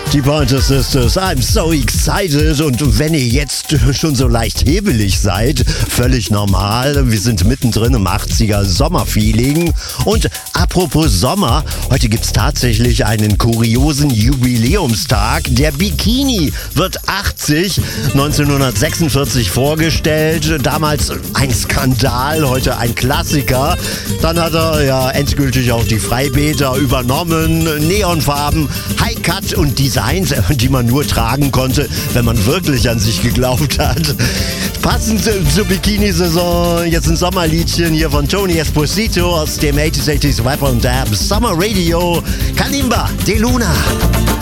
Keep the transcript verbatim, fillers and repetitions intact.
Die Pointer Sisters, I'm so excited. Und wenn ihr jetzt schon so leicht hebelig seid, völlig normal. Wir sind mittendrin im achtziger Sommerfeeling. Und apropos Sommer, heute gibt's tatsächlich einen kuriosen Jubiläumstag. Der Bikini wird achtzig, neunzehnhundertsechsundvierzig vorgestellt. Damals ein Skandal, heute ein Klassiker. Dann hat er ja endgültig auch die Freibäder übernommen. Neonfarben, High-Cut und Designs, die man nur tragen konnte, wenn man wirklich an sich geglaubt hat. Passend zur Bikini-Saison, jetzt ein Sommerliedchen hier von Tony Esposito aus dem achtziger achtzig Rapper und Dab Summer Radio. Kalimba, De Luna.